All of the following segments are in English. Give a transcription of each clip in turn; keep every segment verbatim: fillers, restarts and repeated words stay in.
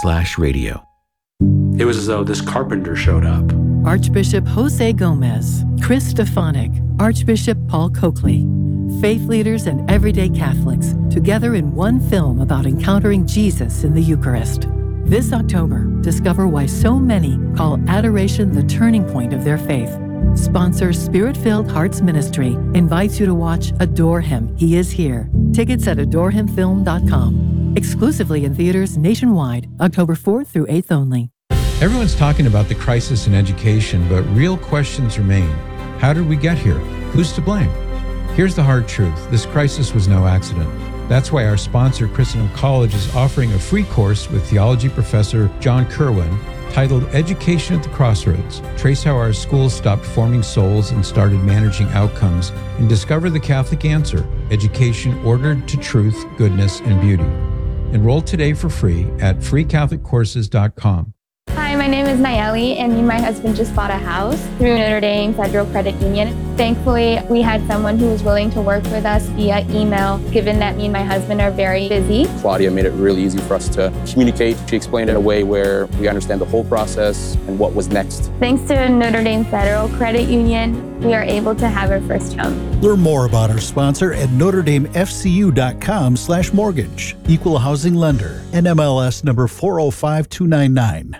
slash radio. It was as though this carpenter showed up. Archbishop Jose Gomez, Chris Stefanik, Archbishop Paul Coakley. Faith leaders and everyday Catholics together in one film about encountering Jesus in the Eucharist. This October, discover why so many call adoration the turning point of their faith. Sponsor Spirit-Filled Hearts Ministry invites you to watch Adore Him, He Is Here. Tickets at adore him film dot com. Exclusively in theaters nationwide, October fourth through eighth only. Everyone's talking about the crisis in education, but real questions remain. How did we get here? Who's to blame? Here's the hard truth. This crisis was no accident. That's why our sponsor, Christendom College, is offering a free course with theology professor John Kerwin titled Education at the Crossroads. Trace how our schools stopped forming souls and started managing outcomes, and discover the Catholic answer, education ordered to truth, goodness, and beauty. Enroll today for free at free catholic courses dot com. Hi, my name is Nayeli, and me and my husband just bought a house through Notre Dame Federal Credit Union. Thankfully, we had someone who was willing to work with us via email, given that me and my husband are very busy. Claudia made it really easy for us to communicate. She explained it in a way where we understand the whole process and what was next. Thanks to Notre Dame Federal Credit Union, we are able to have our first home. Learn more about our sponsor at notre dame f c u dot com slash mortgage. Equal housing lender. N M L S number four oh five two nine nine.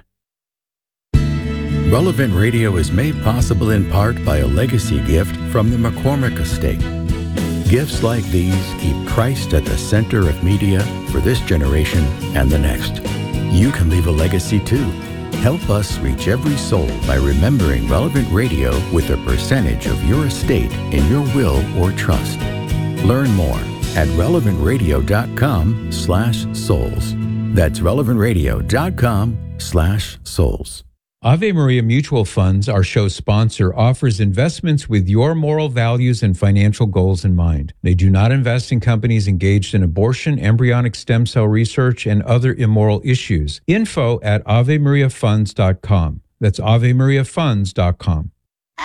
Relevant Radio is made possible in part by a legacy gift from the McCormick Estate. Gifts like these keep Christ at the center of media for this generation and the next. You can leave a legacy too. Help us reach every soul by remembering Relevant Radio with a percentage of your estate in your will or trust. Learn more at relevant radio dot com slash souls. That's relevant radio dot com slash souls. Ave Maria Mutual Funds, our show sponsor, offers investments with your moral values and financial goals in mind. They do not invest in companies engaged in abortion, embryonic stem cell research, and other immoral issues. Info at ave maria funds dot com. That's ave maria funds dot com.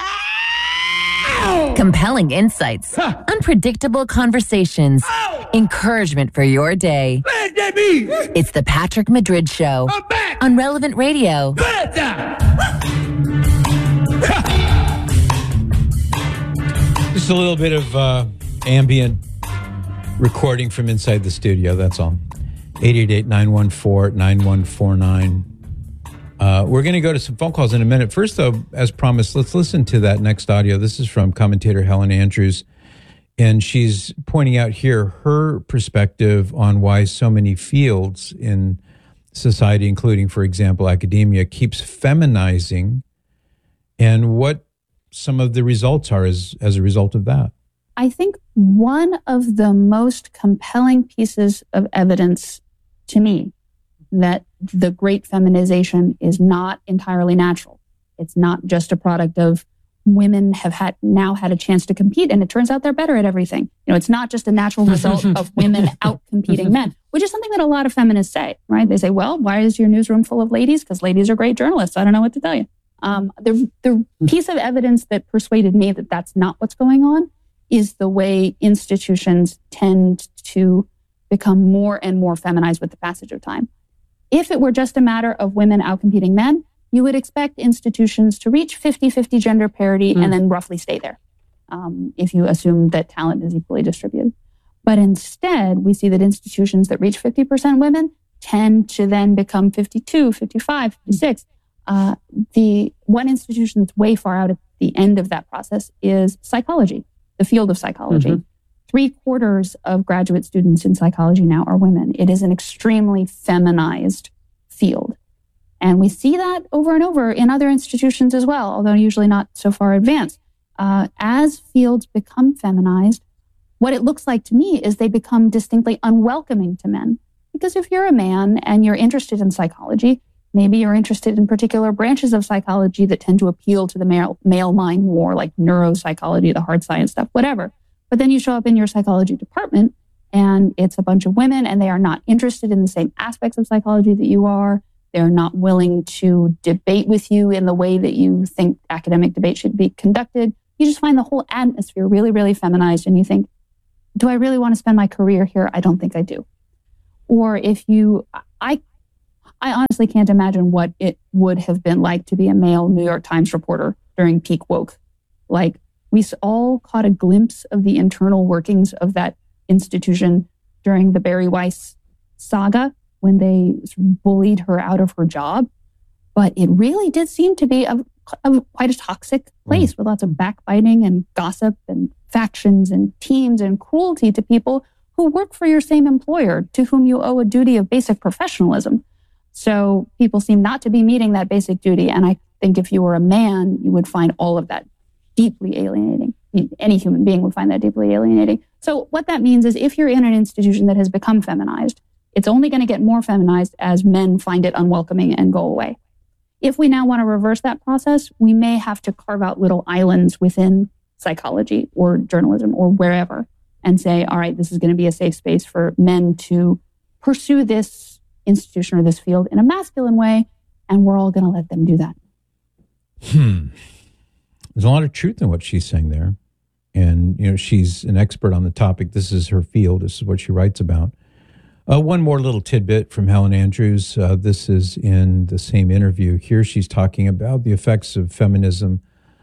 Compelling insights, huh. Unpredictable conversations, oh. Encouragement for your day. It's the Patrick Madrid Show on Relevant Radio. Just a little bit of uh, ambient recording from inside the studio, that's all. eight eight eight, nine one four, nine one four nine. Uh, we're going to go to some phone calls in a minute. First, though, as promised, let's listen to that next audio. This is from commentator Helen Andrews, and she's pointing out here her perspective on why so many fields in society, including, for example, academia, keeps feminizing, and what some of the results are as, as a result of that. I think one of the most compelling pieces of evidence to me that the great feminization is not entirely natural. It's not just a product of women have had now had a chance to compete, and it turns out they're better at everything. You know, it's not just a natural result of women out competing men, which is something that a lot of feminists say, right? They say, well, why is your newsroom full of ladies? Because ladies are great journalists. I don't know what to tell you. Um, the, the piece of evidence that persuaded me that that's not what's going on is the way institutions tend to become more and more feminized with the passage of time. If it were just a matter of women outcompeting men, you would expect institutions to reach fifty-fifty gender parity mm. and then roughly stay there, um, if you assume that talent is equally distributed. But instead, we see that institutions that reach fifty percent women tend to then become fifty-two, fifty-five, fifty-six. Uh, the one institution that's way far out at the end of that process is psychology, the field of psychology. Mm-hmm. Three quarters of graduate students in psychology now are women. It is an extremely feminized field. And we see that over and over in other institutions as well, although usually not so far advanced. Uh, as fields become feminized, what it looks like to me is they become distinctly unwelcoming to men. Because if you're a man and you're interested in psychology, maybe you're interested in particular branches of psychology that tend to appeal to the male, male mind more, like neuropsychology, the hard science stuff, whatever. But then you show up in your psychology department and it's a bunch of women and they are not interested in the same aspects of psychology that you are. They're not willing to debate with you in the way that you think academic debate should be conducted. You just find the whole atmosphere really, really feminized and you think, do I really want to spend my career here? I don't think I do. Or if you, I, I honestly can't imagine what it would have been like to be a male New York Times reporter during peak woke. Like, we all caught a glimpse of the internal workings of that institution during the Bari Weiss saga when they sort of bullied her out of her job. But it really did seem to be a, a quite a toxic place mm. with lots of backbiting and gossip and factions and teams and cruelty to people who work for your same employer, to whom you owe a duty of basic professionalism. So people seem not to be meeting that basic duty. And I think if you were a man, you would find all of that deeply alienating. Any human being would find that deeply alienating. So what that means is if you're in an institution that has become feminized, it's only going to get more feminized as men find it unwelcoming and go away. If we now want to reverse that process, we may have to carve out little islands within psychology or journalism or wherever and say, all right, this is going to be a safe space for men to pursue this institution or this field in a masculine way, and we're all going to let them do that. Hmm. There's a lot of truth in what she's saying there. And, you know, she's an expert on the topic. This is her field. This is what she writes about. Uh, one more little tidbit from Helen Andrews. Uh, this is in the same interview. Here she's talking about the effects of feminism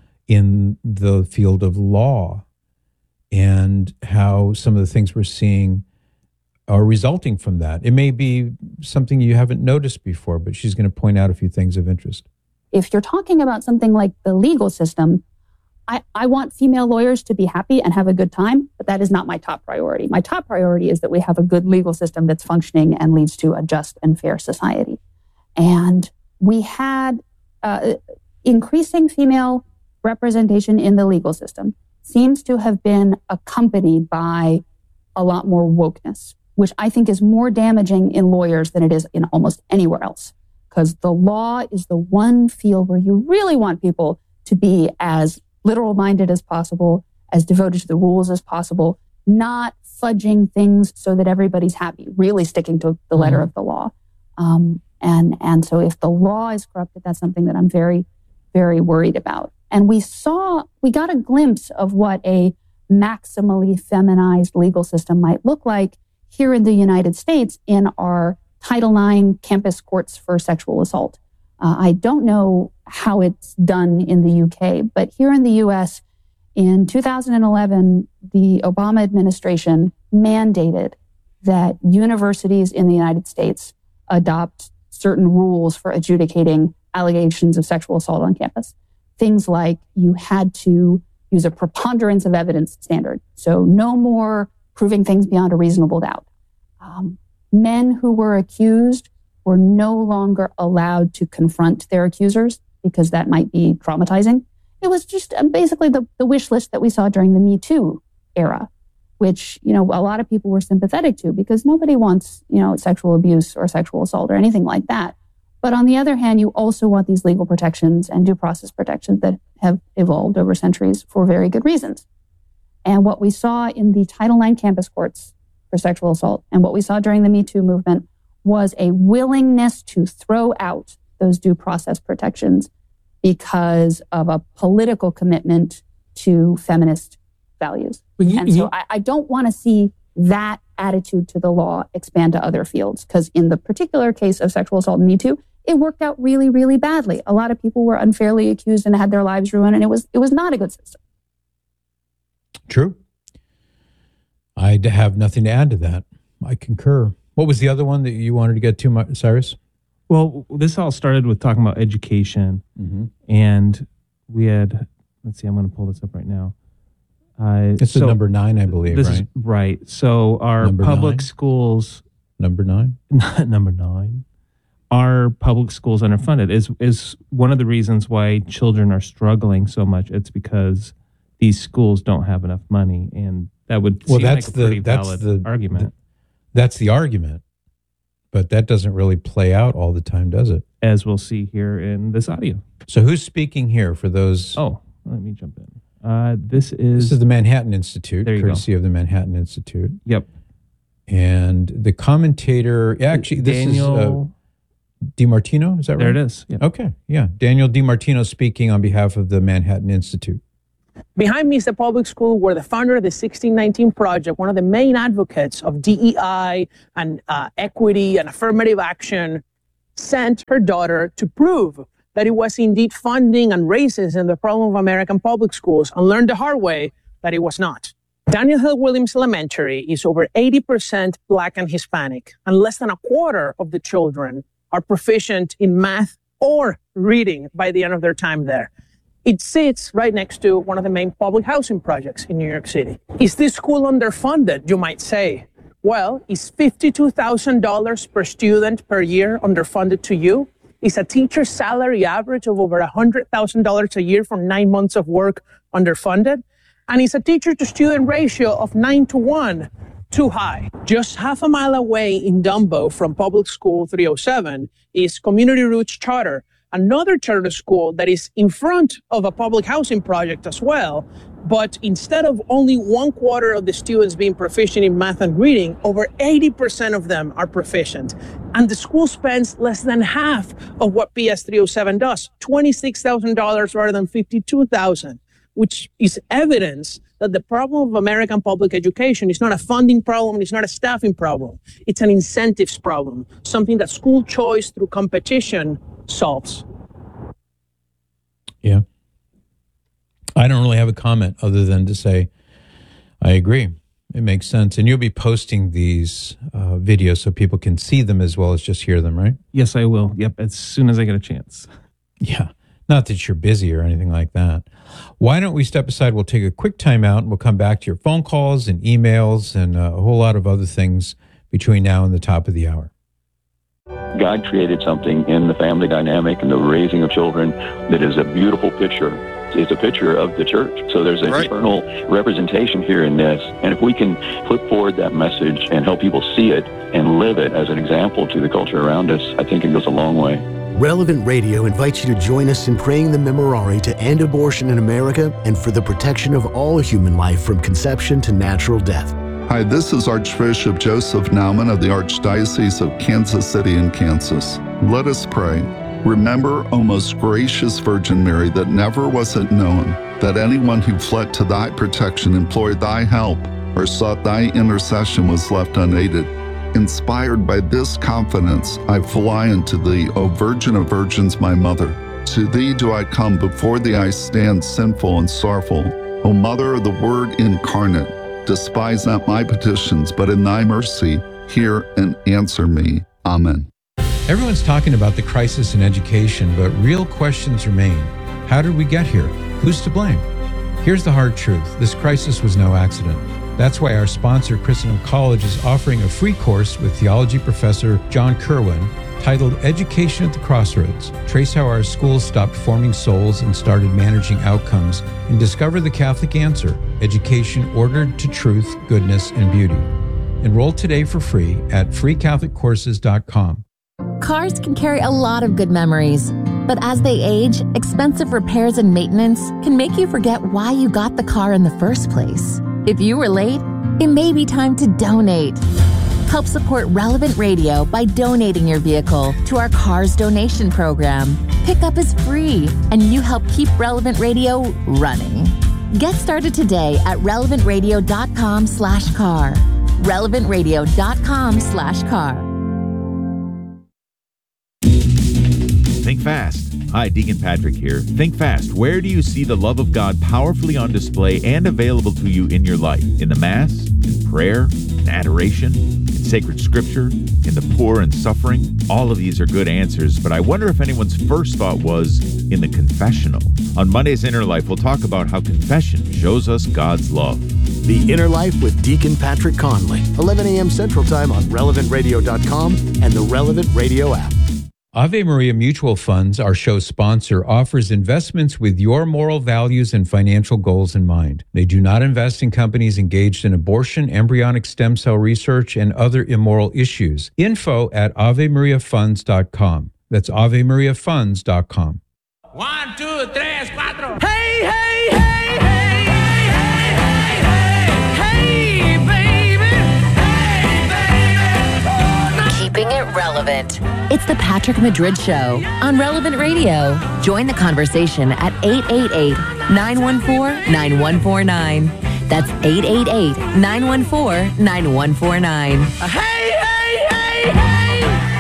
in the field of law and how some of the things we're seeing are resulting from that. It may be something you haven't noticed before, but she's going to point out a few things of interest. If you're talking about something like the legal system, I, I want female lawyers to be happy and have a good time, but that is not my top priority. My top priority is that we have a good legal system that's functioning and leads to a just and fair society. And we had uh, increasing female representation in the legal system seems to have been accompanied by a lot more wokeness, which I think is more damaging in lawyers than it is in almost anywhere else. Because the law is the one field where you really want people to be as literal-minded as possible, as devoted to the rules as possible, not fudging things so that everybody's happy, really sticking to the letter mm-hmm. of the law. Um, and, and so if the law is corrupted, that's something that I'm very, very worried about. And we saw, we got a glimpse of what a maximally feminized legal system might look like here in the United States in our Title nine campus courts for sexual assault. Uh, I don't know how it's done in the U K, but here in the U S, in two thousand eleven, the Obama administration mandated that universities in the United States adopt certain rules for adjudicating allegations of sexual assault on campus. Things like you had to use a preponderance of evidence standard. So no more proving things beyond a reasonable doubt. Um, men who were accused were no longer allowed to confront their accusers because that might be traumatizing. It was just basically the, the wish list that we saw during the Me Too era, which, you know, a lot of people were sympathetic to because nobody wants, you know, sexual abuse or sexual assault or anything like that. But on the other hand, you also want these legal protections and due process protections that have evolved over centuries for very good reasons. And what we saw in the Title nine campus courts for sexual assault and what we saw during the Me Too movement was a willingness to throw out those due process protections because of a political commitment to feminist values. You, and so you, I, I don't want to see that attitude to the law expand to other fields, because in the particular case of sexual assault and Me Too, it worked out really, really badly. A lot of people were unfairly accused and had their lives ruined, and it was it was not a good system. True. I have nothing to add to that. I concur. What was the other one that you wanted to get to, Cyrus? Well, this all started with talking about education. Mm-hmm. And we had, let's see, I'm going to pull this up right now. Uh, it's so the number nine, I believe, this right? Is, right. So our number public nine? schools. Number nine? number nine. Our public schools underfunded is is one of the reasons why children are struggling so much. It's because these schools don't have enough money. And that would well, seem that's like a pretty the, that's valid the, argument. The, that's the argument. But that doesn't really play out all the time, does it? As we'll see here in this audio. So who's speaking here for those? Oh, let me jump in. Uh, this is... This is the Manhattan Institute, there you courtesy go. of the Manhattan Institute. Yep. And the commentator, actually, this Daniel... is uh, DiMartino, is that right? There it is. Yep. Okay, yeah. Daniel DiMartino speaking on behalf of the Manhattan Institute. Behind me is the public school where the founder of the sixteen nineteen Project, one of the main advocates of D E I and uh, equity and affirmative action, sent her daughter to prove that it was indeed funding and racism the problem of American public schools, and learned the hard way that it was not. Daniel Hill Williams Elementary is over eighty percent Black and Hispanic, and less than a quarter of the children are proficient in math or reading by the end of their time there. It sits right next to one of the main public housing projects in New York City. Is this school underfunded, you might say? Well, is fifty-two thousand dollars per student per year underfunded to you? Is a teacher's salary average of over one hundred thousand dollars a year for nine months of work underfunded? And is a teacher-to-student ratio of nine to one too high? Just half a mile away in Dumbo from Public School three oh seven is Community Roots Charter, another charter school that is in front of a public housing project as well. But instead of only one quarter of the students being proficient in math and reading, over eighty percent of them are proficient. And the school spends less than half of what P S three oh seven does, twenty-six thousand dollars rather than fifty-two thousand dollars, which is evidence that the problem of American public education is not a funding problem, it's not a staffing problem, it's an incentives problem, something that school choice through competition solves. Yeah. I don't really have a comment other than to say, I agree. It makes sense. And you'll be posting these uh, videos so people can see them as well as just hear them, right? Yes, I will. Yep, as soon as I get a chance. Yeah. Not that you're busy or anything like that. Why don't we step aside? We'll take a quick time out and we'll come back to your phone calls and emails and uh, a whole lot of other things between now and the top of the hour. God created something in the family dynamic and the raising of children that is a beautiful picture. It's a picture of the church. So there's an right. eternal representation here in this. And if we can put forward that message and help people see it and live it as an example to the culture around us, I think it goes a long way. Relevant Radio invites you to join us in praying the Memorare to end abortion in America and for the protection of all human life from conception to natural death. Hi, this is Archbishop Joseph Naumann of the Archdiocese of Kansas City in Kansas. Let us pray. Remember, O most gracious Virgin Mary, that never was it known that anyone who fled to thy protection, implored thy help, or sought thy intercession was left unaided. Inspired by this confidence, I fly unto thee, O Virgin of Virgins, my Mother. To thee do I come, before thee I stand sinful and sorrowful. O Mother of the Word incarnate, despise not my petitions, but in thy mercy hear and answer me. Amen. Everyone's talking about the crisis in education, but real questions remain. How did we get here? Who's to blame? Here's the hard truth. This crisis was no accident. That's why our sponsor, Christendom College, is offering a free course with theology professor John Kerwin titled Education at the Crossroads. Trace how our schools stopped forming souls and started managing outcomes, and discover the Catholic answer, education ordered to truth, goodness, and beauty. Enroll today for free at free catholic courses dot com. Cars can carry a lot of good memories, but as they age, expensive repairs and maintenance can make you forget why you got the car in the first place. If you were late, it may be time to donate. Help support Relevant Radio by donating your vehicle to our Cars Donation Program. Pickup is free, and you help keep Relevant Radio running. Get started today at relevant radio dot com slash car. relevant radio dot com slash car. Think fast. Hi, Deacon Patrick here. Think fast. Where do you see the love of God powerfully on display and available to you in your life? In the Mass? In prayer? In adoration? In sacred scripture? In the poor and suffering? All of these are good answers, but I wonder if anyone's first thought was in the confessional. On Monday's Inner Life, we'll talk about how confession shows us God's love. The Inner Life with Deacon Patrick Conley, eleven a.m. Central Time on relevant radio dot com and the Relevant Radio app. Ave Maria Mutual Funds, our show's sponsor, offers investments with your moral values and financial goals in mind. They do not invest in companies engaged in abortion, embryonic stem cell research, and other immoral issues. Info at ave maria funds dot com. That's ave maria funds dot com. One, two, tres, cuatro. Hey, hey, hey, hey, hey, hey, hey, hey, baby. Hey, baby. Oh, no. Keeping it relevant. It's the Patrick Madrid Show on Relevant Radio. Join the conversation at eight eight eight, nine one four, nine one four nine. That's eight eight eight, nine one four, nine one four nine. Hey, hey, hey, hey. All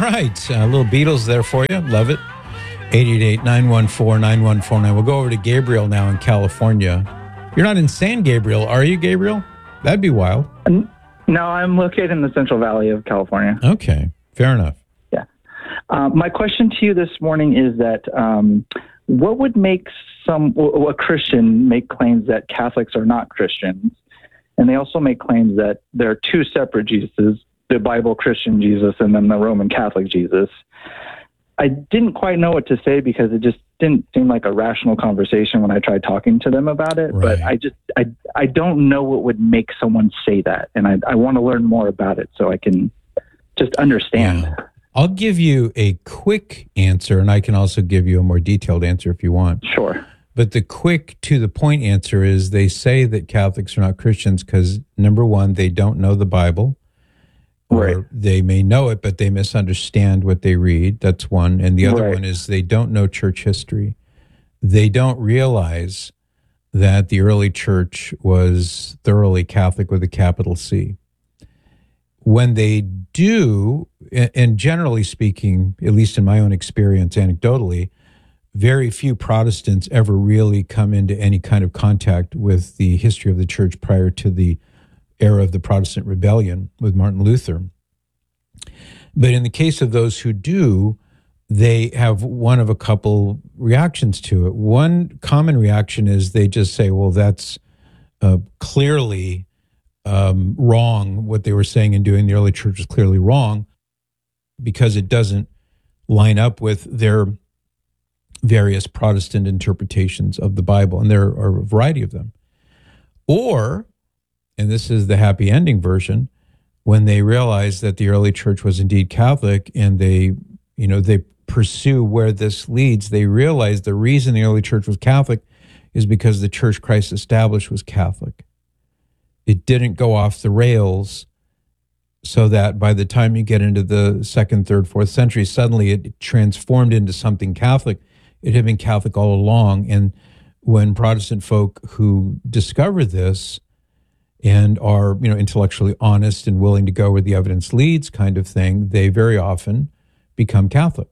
right. A uh, little Beatles there for you. Love it. eight eight eight, nine one four, nine one four nine. We'll go over to Gabriel now in California. You're not in San Gabriel, are you, Gabriel? That'd be wild. No, I'm located in the Central Valley of California. Okay, fair enough. Yeah. Uh, my question to you this morning is that um, what would make some a Christian make claims that Catholics are not Christians? And they also make claims that there are two separate Jesuses, the Bible Christian Jesus and then the Roman Catholic Jesus. I didn't quite know what to say because it just didn't seem like a rational conversation when I tried talking to them about it. Right. But I just, I, I don't know what would make someone say that. And I, I want to learn more about it so I can just understand. Yeah. I'll give you a quick answer, and I can also give you a more detailed answer if you want. Sure. But the quick to the point answer is they say that Catholics are not Christians because, number one, they don't know the Bible. Or right. They may know it, but they misunderstand what they read. That's one. And the other right. one is they don't know church history. They don't realize that the early church was thoroughly Catholic with a capital C. When they do, and generally speaking, at least in my own experience anecdotally, very few Protestants ever really come into any kind of contact with the history of the church prior to the era of the Protestant rebellion with Martin Luther. But in the case of those who do, they have one of a couple reactions to it. One common reaction is they just say, well, that's uh, clearly um, wrong. What they were saying and doing in the early church was clearly wrong because it doesn't line up with their various Protestant interpretations of the Bible. And there are a variety of them. Or, and this is the happy ending version, when they realize that the early church was indeed Catholic and they, you know, they pursue where this leads, they realize the reason the early church was Catholic is because the church Christ established was Catholic. It didn't go off the rails so that by the time you get into the second, third, fourth century, suddenly it transformed into something Catholic. It had been Catholic all along. And when Protestant folk who discover this and are, you know, intellectually honest and willing to go where the evidence leads kind of thing, they very often become Catholic.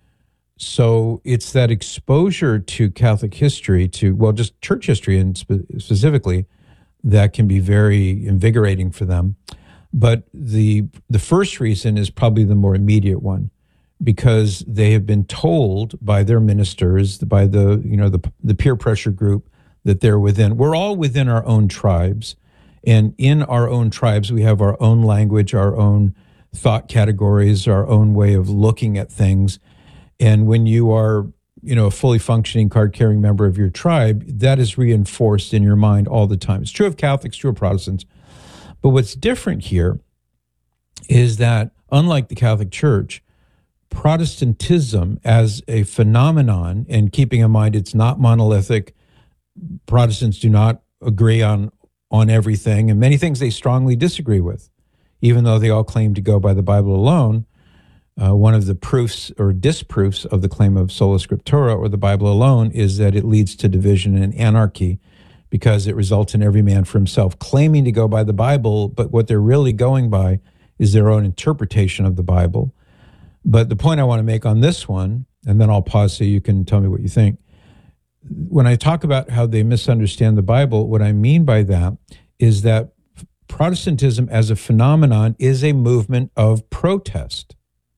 So it's that exposure to Catholic history, to, well, just church history and spe- specifically, that can be very invigorating for them. But the the first reason is probably the more immediate one, because they have been told by their ministers, by the, you know, the the peer pressure group that they're within. We're all within our own tribes. And in our own tribes, we have our own language, our own thought categories, our own way of looking at things. And when you are, you know, a fully functioning card-carrying member of your tribe, that is reinforced in your mind all the time. It's true of Catholics, true of Protestants. But what's different here is that, unlike the Catholic Church, Protestantism as a phenomenon, and keeping in mind it's not monolithic, Protestants do not agree on on everything, and many things they strongly disagree with, even though they all claim to go by the Bible alone. Uh, one of the proofs or disproofs of the claim of sola scriptura, or the Bible alone, is that it leads to division and anarchy because it results in every man for himself claiming to go by the Bible, but what they're really going by is their own interpretation of the Bible. But the point I want to make on this one, and then I'll pause so you can tell me what you think. When I talk about how they misunderstand the Bible, what I mean by that is that Protestantism as a phenomenon is a movement of protest.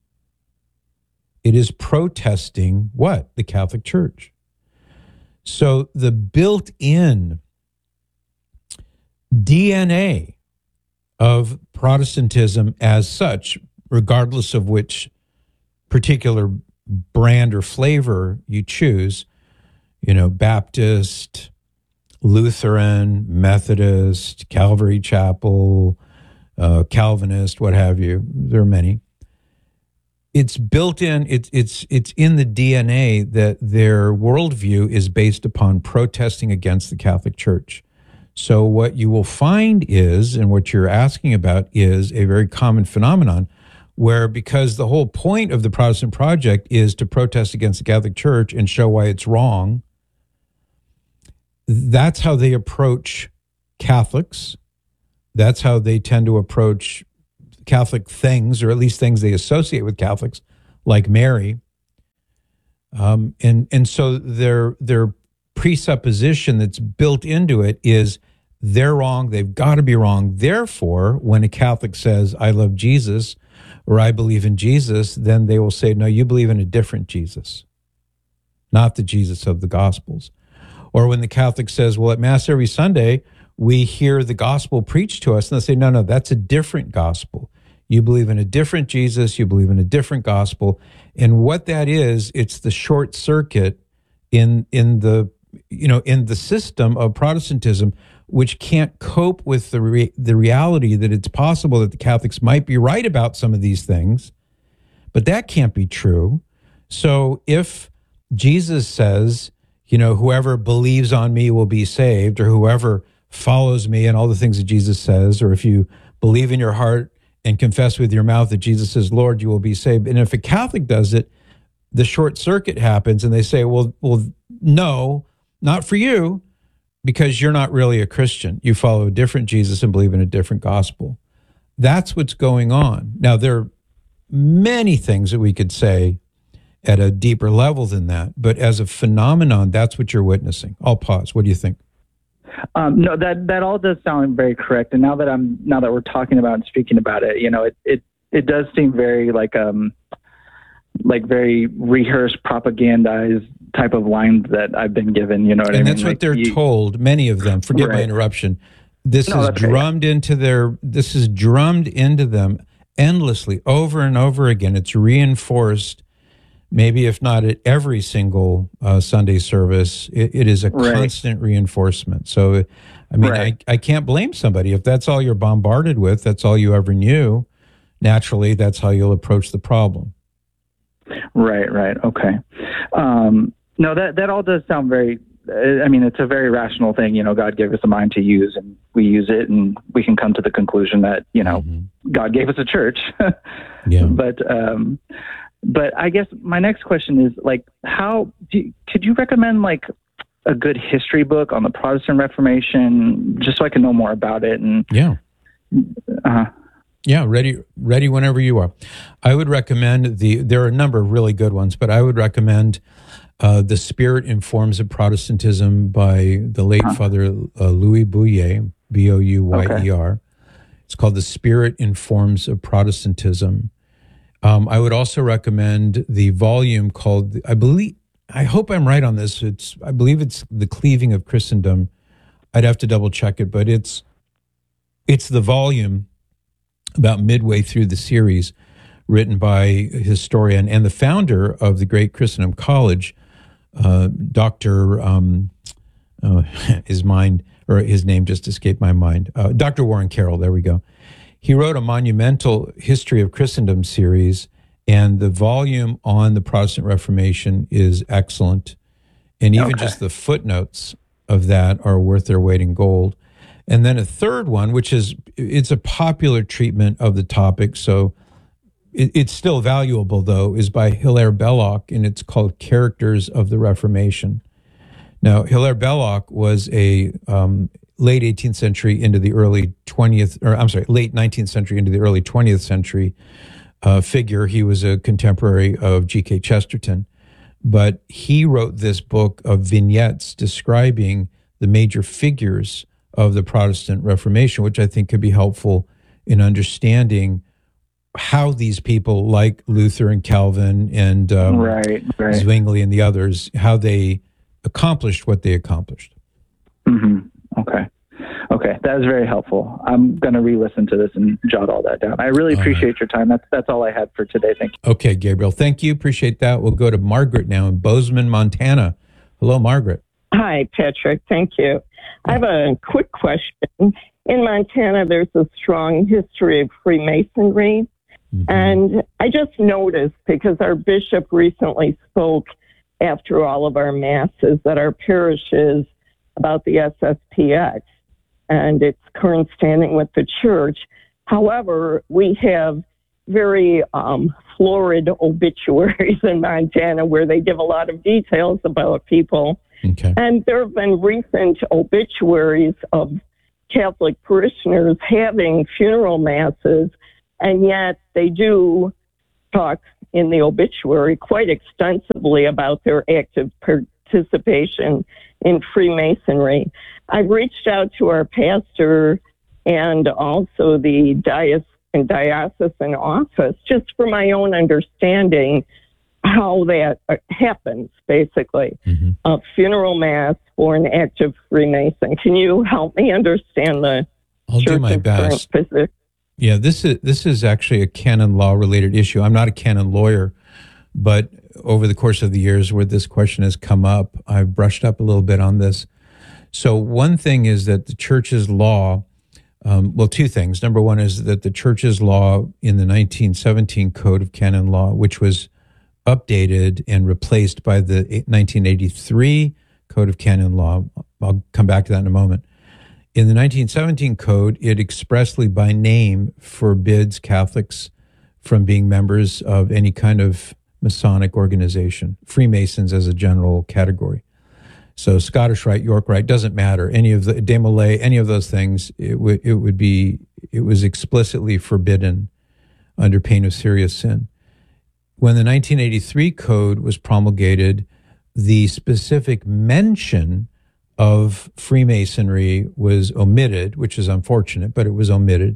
It is protesting what? The Catholic Church. So the built-in D N A of Protestantism as such, regardless of which particular brand or flavor you choose, you know, Baptist, Lutheran, Methodist, Calvary Chapel, uh, Calvinist, what have you. There are many. It's built in, it's it's it's in the D N A that their worldview is based upon protesting against the Catholic Church. So what you will find is, and what you're asking about is a very common phenomenon where, because the whole point of the Protestant project is to protest against the Catholic Church and show why it's wrong, that's how they approach Catholics. That's how they tend to approach Catholic things, or at least things they associate with Catholics, like Mary. Um, and and so their their presupposition that's built into it is they're wrong. They've got to be wrong. Therefore, when a Catholic says, "I love Jesus," or "I believe in Jesus," then they will say, "No, you believe in a different Jesus, not the Jesus of the Gospels." Or when the Catholic says, "Well, at Mass every Sunday, we hear the gospel preached to us," and they say, "No, no, that's a different gospel. You believe in a different Jesus. You believe in a different gospel." And what that is, it's the short circuit in in the you know in the system of Protestantism, which can't cope with the re- the reality that it's possible that the Catholics might be right about some of these things, but that can't be true. So if Jesus says, you know, whoever believes on me will be saved, or whoever follows me, and all the things that Jesus says, or if you believe in your heart and confess with your mouth that Jesus is Lord, you will be saved. And if a Catholic does it, the short circuit happens, and they say, well, well, no, not for you, because you're not really a Christian. You follow a different Jesus and believe in a different gospel. That's what's going on. Now, there are many things that we could say at a deeper level than that, but as a phenomenon, that's what you're witnessing. I'll pause. What do you think? Um, no, that that all does sound very correct. And now that I'm now that we're talking about and speaking about it, you know, it it, it does seem very like um like very rehearsed, propagandized type of lines that I've been given. You know what and I mean? And that's what like they're you, told. Many of them. Forgive right. my interruption. This no, is drummed right. into their. This is drummed into them endlessly, over and over again. It's reinforced. Maybe if not at every single uh, Sunday service, it, it is a right. constant reinforcement. So, I mean, right. I, I can't blame somebody. If that's all you're bombarded with, that's all you ever knew, naturally, that's how you'll approach the problem. Right, right. Okay. Um, no, that, that all does sound very, I mean, it's a very rational thing. You know, God gave us a mind to use, and we use it, and we can come to the conclusion that, you know, mm-hmm. God gave us a church. yeah. But, um, But I guess my next question is, like, how do, could you recommend, like, a good history book on the Protestant Reformation, just so I can know more about it? And yeah, uh, yeah, ready, ready whenever you are. I would recommend the. There are a number of really good ones, but I would recommend uh, "The Spirit in Forms of Protestantism" by the late uh-huh. Father uh, Louis Bouyer, B O U Y E R. Okay. It's called "The Spirit in Forms of Protestantism." Um, I would also recommend the volume called, I believe, I hope I'm right on this. It's, I believe it's The Cleaving of Christendom. I'd have to double check it, but it's, it's the volume about midway through the series, written by a historian and the founder of the great Christendom College, uh, Doctor Um, uh, his mind or his name just escaped my mind. Uh, Doctor Warren Carroll. There we go. He wrote a monumental History of Christendom series, and the volume on the Protestant Reformation is excellent. And even okay. just the footnotes of that are worth their weight in gold. And then a third one, which is, it's a popular treatment of the topic, so it, it's still valuable, though, is by Hilaire Belloc, and it's called Characters of the Reformation. Now, Hilaire Belloc was a um, late eighteenth century into the early twentieth, or I'm sorry, late nineteenth century into the early twentieth century uh, figure. He was a contemporary of G K Chesterton, but he wrote this book of vignettes describing the major figures of the Protestant Reformation, which I think could be helpful in understanding how these people like Luther and Calvin and um, right, right. Zwingli and the others, how they accomplished what they accomplished. Mm-hmm. Okay. Okay. That is very helpful. I'm going to re-listen to this and jot all that down. I really appreciate right. your time. That's that's all I had for today. Thank you. Okay, Gabriel. Thank you. Appreciate that. We'll go to Margaret now in Bozeman, Montana. Hello, Margaret. Hi, Patrick. Thank you. I have a quick question. In Montana, there's a strong history of Freemasonry. Mm-hmm. And I just noticed, because our bishop recently spoke after all of our masses at our parishes about the S S P X and its current standing with the church. However, we have very um, florid obituaries in Montana where they give a lot of details about people. Okay. And there have been recent obituaries of Catholic parishioners having funeral masses And yet they do talk in the obituary quite extensively about their active participation in Freemasonry. I've reached out to our pastor and also the diocese and diocesan office just for my own understanding how that happens, basically. Mm-hmm. A funeral mass for an active Freemason. Can you help me understand the I'll do my best. Yeah, this is this is actually a canon law related issue. I'm not a canon lawyer, but over the course of the years where this question has come up, I've brushed up a little bit on this. So one thing is that the church's law, um, well, two things. Number one is that the church's law in the nineteen seventeen Code of Canon Law, which was updated and replaced by the nineteen eighty-three Code of Canon Law. I'll come back to that in a moment. In the nineteen seventeen Code, it expressly by name forbids Catholics from being members of any kind of Masonic organization, Freemasons as a general category. So Scottish Rite, York Rite, doesn't matter. Any of the De Molay, any of those things, it would it would be it was explicitly forbidden under pain of serious sin. When the nineteen eighty-three Code was promulgated, the specific mention of Freemasonry was omitted, which is unfortunate, but it was omitted.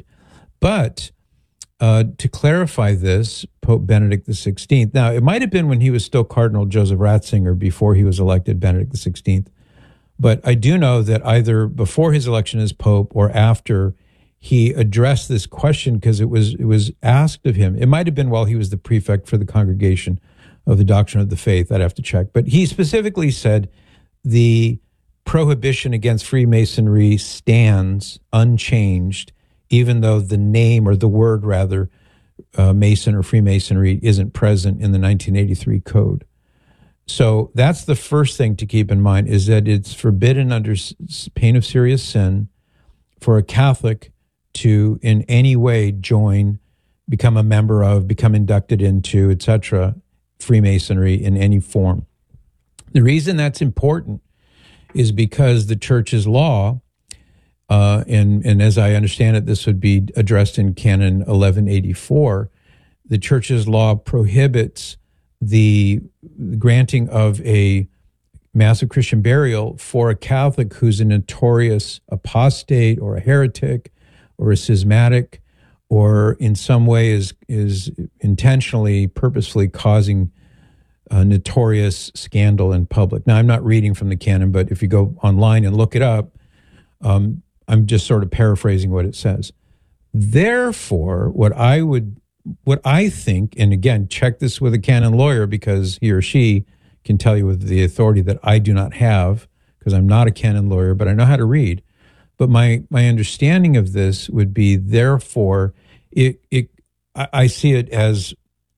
But uh, to clarify this, Pope Benedict the sixteenth, now it might have been when he was still Cardinal Joseph Ratzinger before he was elected Benedict the sixteenth, but I do know that either before his election as Pope or after, he addressed this question because it was it was asked of him. It might have been while he was the prefect for the Congregation of the Doctrine of the Faith. I'd have to check. But he specifically said the prohibition against Freemasonry stands unchanged, even though the name or the word rather, uh, Mason or Freemasonry isn't present in the nineteen eighty-three Code. So that's the first thing to keep in mind, is that it's forbidden under pain of serious sin for a Catholic to in any way join, become a member of, become inducted into, et cetera, Freemasonry in any form. The reason that's important is because the church's law, uh, and, and as I understand it, this would be addressed in Canon eleven eighty-four, the church's law prohibits the granting of a Mass of Christian burial for a Catholic who's a notorious apostate or a heretic or a schismatic, or in some way is is intentionally, purposefully causing a notorious scandal in public. Now, I'm not reading from the canon, but if you go online and look it up, um, I'm just sort of paraphrasing what it says. Therefore, what I would, what I think, and again, check this with a canon lawyer because he or she can tell you with the authority that I do not have, because I'm not a canon lawyer, but I know how to read. But my my understanding of this would be, therefore, it it I, I see it as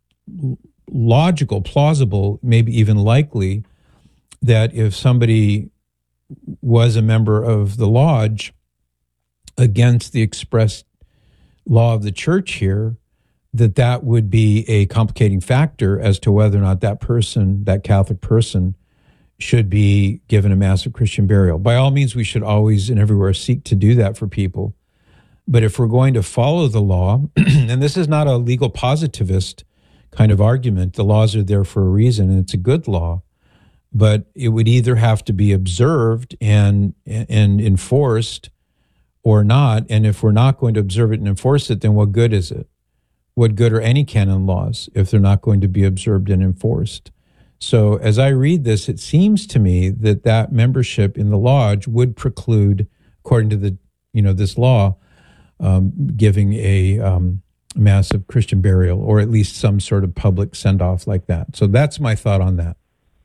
logical, plausible, maybe even likely, that if somebody was a member of the lodge against the express law of the church here, that that would be a complicating factor as to whether or not that person, that Catholic person, should be given a Mass of Christian burial. By all means, we should always and everywhere seek to do that for people. But if we're going to follow the law, and this is not a legal positivist kind of argument, the laws are there for a reason, and it's a good law, but it would either have to be observed and and enforced or not. And if we're not going to observe it and enforce it, then what good is it? What good are any canon laws if they're not going to be observed and enforced? So as I read this, it seems to me that that membership in the lodge would preclude, according to the, you know, this law, um, giving a um, Mass of Christian burial, or at least some sort of public send-off like that. So that's my thought on that.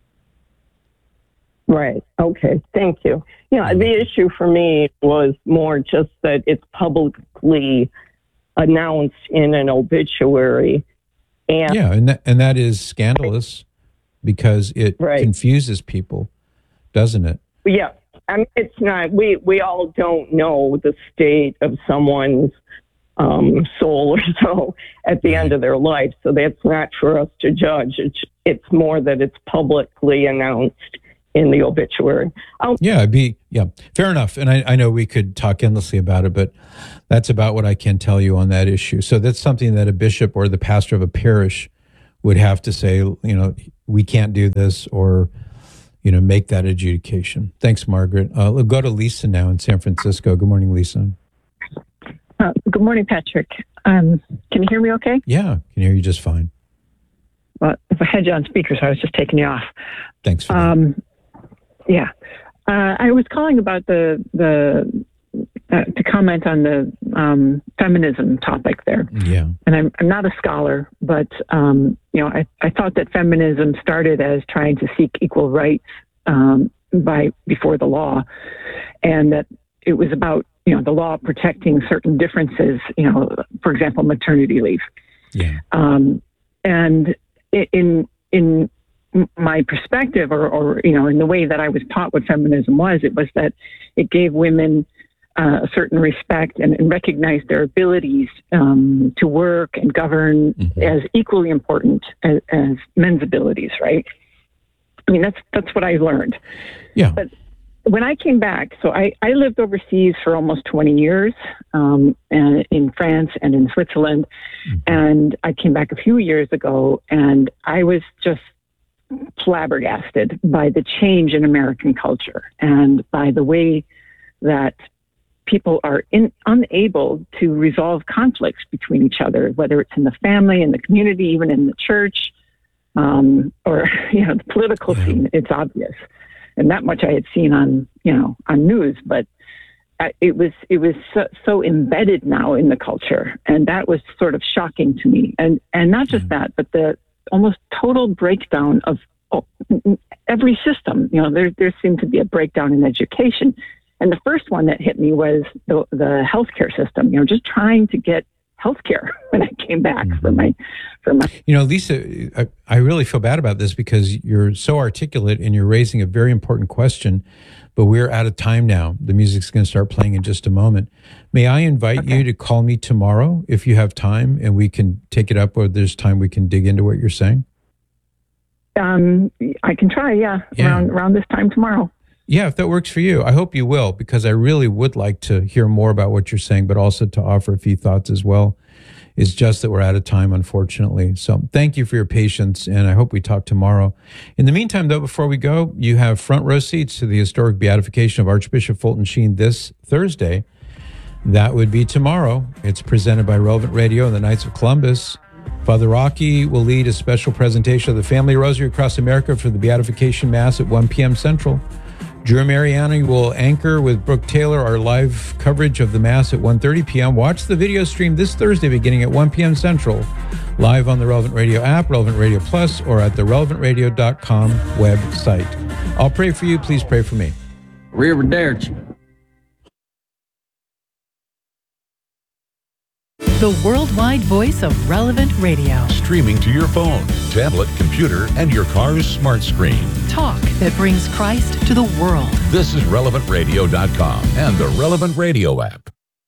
Right. Okay. Thank you. Yeah, the issue for me was more just that it's publicly announced in an obituary. And yeah, and that, and that is scandalous because it right. confuses people, doesn't it? Yeah. I mean, it's not, we, we all don't know the state of someone's um, soul or so at the end of their life. So that's not for us to judge. It's, it's more that it's publicly announced in the obituary. I'll- Yeah, I'd be, yeah, fair enough. And I, I know we could talk endlessly about it, but that's about what I can tell you on that issue. So that's something that a bishop or the pastor of a parish would have to say, you know, we can't do this, or, you know, make that adjudication. Thanks, Margaret. Uh, we'll go to Lisa now in San Francisco. Good morning, Lisa. Uh, good morning, Patrick. Um, can you hear me okay? Yeah, can hear you just fine. Well, if I had you on speaker, so I was just taking you off. Thanks for um, Yeah. Uh, I was calling about the, the uh, to comment on the um, feminism topic there. Yeah. And I'm, I'm not a scholar, but, um, you know, I, I thought that feminism started as trying to seek equal rights um, by before the law, and that it was about, you know, the law protecting certain differences, you know, for example, maternity leave. Yeah. Um, and in in my perspective, or, or, you know, in the way that I was taught what feminism was, it was that it gave women uh, a certain respect and, and recognized their abilities um, to work and govern mm-hmm. as equally important as, as men's abilities, right? I mean, that's that's what I learned. Yeah. But when I came back, so I, I lived overseas for almost twenty years, um, and in France and in Switzerland. Mm-hmm. And I came back a few years ago, and I was just flabbergasted by the change in American culture and by the way that people are in, unable to resolve conflicts between each other, whether it's in the family, in the community, even in the church, um, or, you know, the political yeah. scene. It's obvious. And that much I had seen on, you know, on news, but it was, it was so, so embedded now in the culture. And that was sort of shocking to me. And, and not just yeah. that, but the almost total breakdown of every system. You know, there, there seemed to be a breakdown in education. And the first one that hit me was the, the healthcare system, you know, just trying to get healthcare when I came back mm-hmm. for my, for my. You know, Lisa, I, I really feel bad about this because you're so articulate and you're raising a very important question, but we're out of time now. The music's going to start playing in just a moment. May I invite okay. you to call me tomorrow if you have time, and we can take it up, or there's time we can dig into what you're saying? Um, I can try, yeah, yeah. around around this time tomorrow. Yeah, if that works for you. I hope you will, because I really would like to hear more about what you're saying, but also to offer a few thoughts as well. It's just that we're out of time, unfortunately. So thank you for your patience, and I hope we talk tomorrow. In the meantime, though, before we go, you have front row seats to the historic beatification of Archbishop Fulton Sheen this Thursday. That would be tomorrow. It's presented by Relevant Radio and the Knights of Columbus. Father Rocky will lead a special presentation of the Family Rosary across America for the Beatification Mass at one p.m. Central. Drew Mariani will anchor with Brooke Taylor our live coverage of the Mass at one thirty p.m. Watch the video stream this Thursday beginning at one p.m. Central, live on the Relevant Radio app, Relevant Radio Plus, or at the relevant radio dot com website. I'll pray for you. Please pray for me. Arrivederci. The worldwide voice of Relevant Radio. Streaming to your phone, tablet, computer, and your car's smart screen. Talk that brings Christ to the world. This is relevant radio dot com and the Relevant Radio app.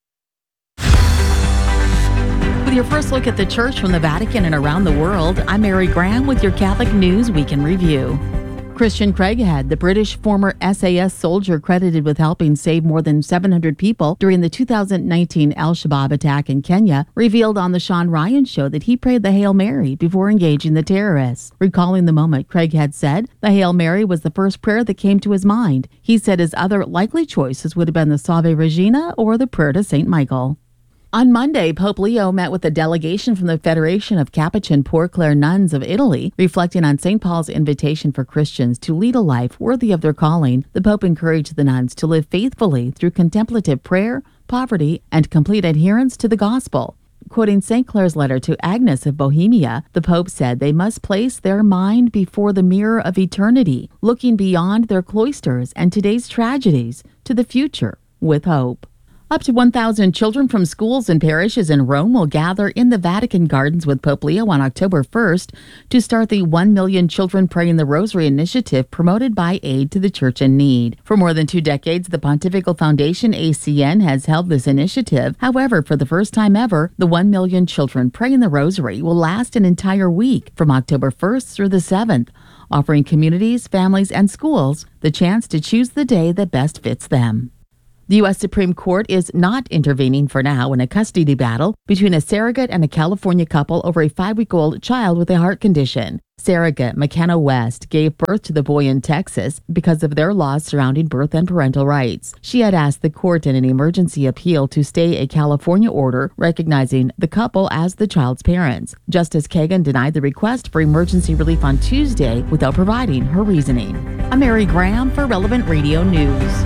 With your first look at the church from the Vatican and around the world, I'm Mary Graham with your Catholic News Week in Review. Christian Craighead, the British former S A S soldier credited with helping save more than seven hundred people during the two thousand nineteen Al-Shabaab attack in Kenya, revealed on the Sean Ryan Show that he prayed the Hail Mary before engaging the terrorists. Recalling the moment, Craighead said the Hail Mary was the first prayer that came to his mind. He said his other likely choices would have been the Salve Regina or the prayer to Saint Michael. On Monday, Pope Leo met with a delegation from the Federation of Capuchin Poor Clare Nuns of Italy. Reflecting on Saint Paul's invitation for Christians to lead a life worthy of their calling, the Pope encouraged the nuns to live faithfully through contemplative prayer, poverty, and complete adherence to the gospel. Quoting Saint Clare's letter to Agnes of Bohemia, the Pope said they must place their mind before the mirror of eternity, looking beyond their cloisters and today's tragedies to the future with hope. Up to one thousand children from schools and parishes in Rome will gather in the Vatican Gardens with Pope Leo on October first to start the one million Children Praying the Rosary initiative promoted by Aid to the Church in Need. For more than two decades, the Pontifical Foundation A C N has held this initiative. However, for the first time ever, the one million Children Praying the Rosary will last an entire week from October first through the seventh. offering communities, families, and schools the chance to choose the day that best fits them. The U S Supreme Court is not intervening for now in a custody battle between a surrogate and a California couple over a five-week-old child with a heart condition. Surrogate McKenna West gave birth to the boy in Texas because of their laws surrounding birth and parental rights. She had asked the court in an emergency appeal to stay a California order recognizing the couple as the child's parents. Justice Kagan denied the request for emergency relief on Tuesday without providing her reasoning. I'm Mary Graham for Relevant Radio News.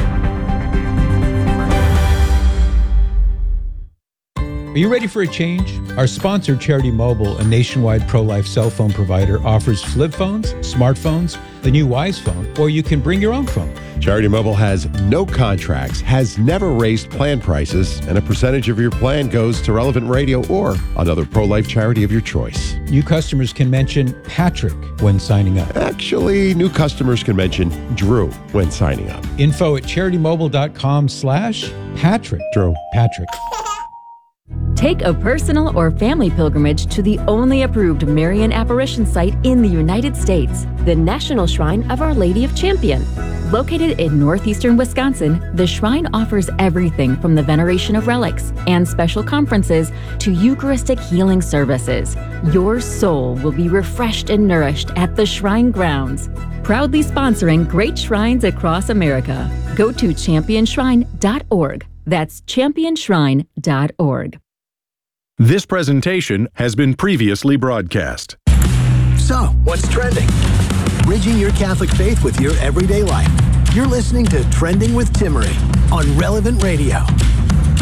Are you ready for a change? Our sponsor, Charity Mobile, a nationwide pro-life cell phone provider, offers flip phones, smartphones, the new Wise phone, or you can bring your own phone. Charity Mobile has no contracts, has never raised plan prices, and a percentage of your plan goes to Relevant Radio or another pro-life charity of your choice. New customers can mention Patrick when signing up. Actually, new customers can mention Drew when signing up. Info at charitymobile.com slash Patrick. Drew. Patrick. Take a personal or family pilgrimage to the only approved Marian apparition site in the United States, the National Shrine of Our Lady of Champion. Located in northeastern Wisconsin, the shrine offers everything from the veneration of relics and special conferences to Eucharistic healing services. Your soul will be refreshed and nourished at the shrine grounds. Proudly sponsoring great shrines across America. Go to champion shrine dot org. That's champion shrine dot org. This presentation has been previously broadcast. So, what's trending? Bridging your Catholic faith with your everyday life. You're listening to Trending with Timmerie on Relevant Radio.